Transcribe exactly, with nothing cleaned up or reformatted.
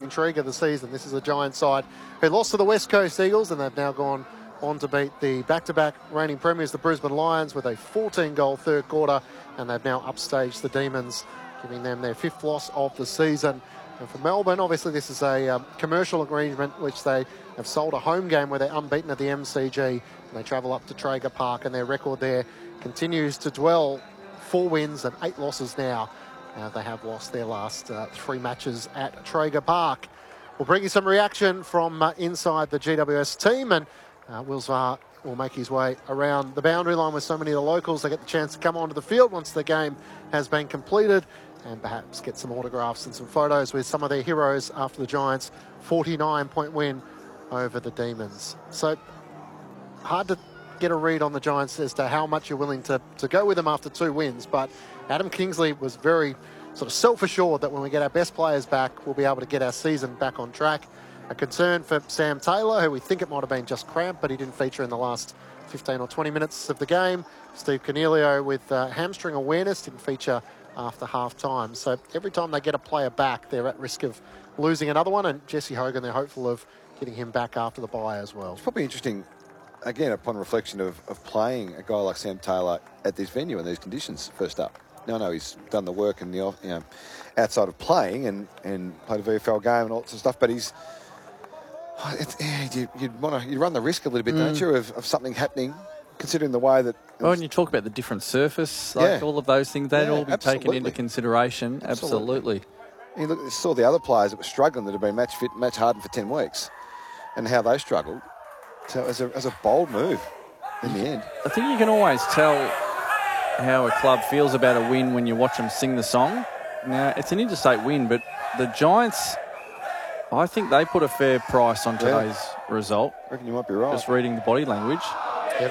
intrigue of the season. This is a Giants side who lost to the West Coast Eagles, and they've now gone on to beat the back-to-back reigning premiers, the Brisbane Lions, with a fourteen-goal third quarter, and they've now upstaged the Demons, giving them their fifth loss of the season. And for Melbourne, obviously this is a um, commercial agreement which they have sold a home game where they're unbeaten at the M C G, and they travel up to Traeger Park, and their record there continues to dwell. Four wins and eight losses now. Uh, they have lost their last uh, three matches at Traeger Park. We'll bring you some reaction from uh, inside the G W S team, and uh, Will Zwar will make his way around the boundary line with so many of the locals. They get the chance to come onto the field once the game has been completed, and perhaps get some autographs and some photos with some of their heroes after the Giants' forty-nine point win over the Demons. So hard to get a read on the Giants as to how much you're willing to, to go with them after two wins, but Adam Kingsley was very sort of self-assured that when we get our best players back, we'll be able to get our season back on track. A concern for Sam Taylor, who we think it might have been just cramp, but he didn't feature in the last fifteen or twenty minutes of the game. Steve Cornelio with uh, hamstring awareness didn't feature after half-time. So every time they get a player back, they're at risk of losing another one, and Jesse Hogan, they're hopeful of getting him back after the bye as well. It's probably interesting, again, upon reflection of, of playing a guy like Sam Taylor at this venue in these conditions first up. Now, I know he's done the work in the, you know, outside of playing and, and played a V F L game and all sorts of stuff, but he's, it's, yeah, you, you'd want to, you run the risk a little bit, mm. don't you, of, of something happening, considering the way that... Well, when you talk about the different surface, like yeah. all of those things, they'd yeah, all be absolutely. taken into consideration. Absolutely. absolutely. You look, you saw the other players that were struggling that have been match fit, match hardened for ten weeks, and how they struggled. So as a, as a bold move in the end. I think you can always tell how a club feels about a win when you watch them sing the song. Now, it's an interstate win, but the Giants, I think they put a fair price on today's yeah. result. I reckon you might be right. Just reading the body language.